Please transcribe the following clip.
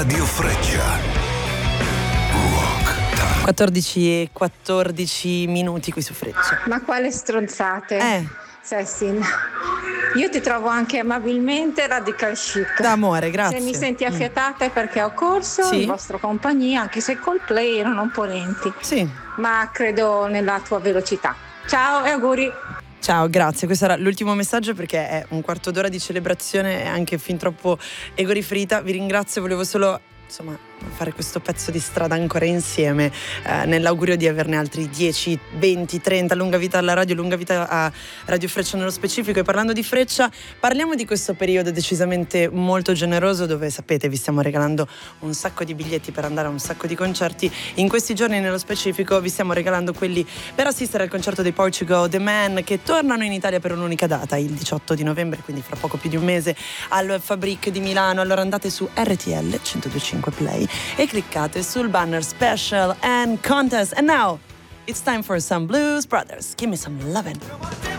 Radio Freccia. Rock Time. 14 minuti qui su Freccia. Ma quale stronzate? Cecil, io ti trovo anche amabilmente radical chic. D'amore, grazie. Se mi senti affiatata è perché ho corso in vostra compagnia, anche se Coldplay erano un po' lenti. Sì. Ma credo nella tua velocità. Ciao e auguri. Ciao, grazie. Questo era l'ultimo messaggio perché è un quarto d'ora di celebrazione e anche fin troppo egoriferita. Vi ringrazio, volevo solo fare questo pezzo di strada ancora insieme nell'augurio di averne altri 10, 20, 30. Lunga vita alla radio, lunga vita a Radio Freccia nello specifico. E parlando di Freccia, parliamo di questo periodo decisamente molto generoso dove, sapete, vi stiamo regalando un sacco di biglietti per andare a un sacco di concerti. In questi giorni nello specifico vi stiamo regalando quelli per assistere al concerto dei Portugal The Man, che tornano in Italia per un'unica data, il 18 di novembre, quindi fra poco più di un mese, al Fabric di Milano. Allora andate su RTL 102.5 Play e cliccate sul banner Special and Contest. And now it's time for some Blues Brothers. Give me some lovin'.